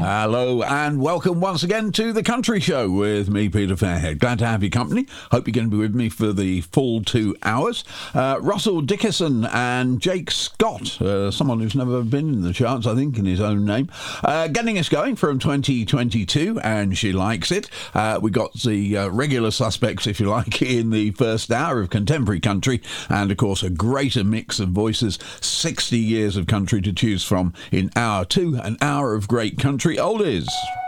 Hello and welcome once again to The Country Show with me, Peter Fairhead. Glad to have your company. Hope you're going to be with me for the full 2 hours. Russell Dickerson and Jake Scott, someone who's never been in the charts, I think, in his own name, getting us going from 2022, and she likes it. We got the regular suspects, if you like, in the first hour of contemporary country, and of course a greater mix of voices, 60 years of country to choose from in hour 2, an hour of great country oldies.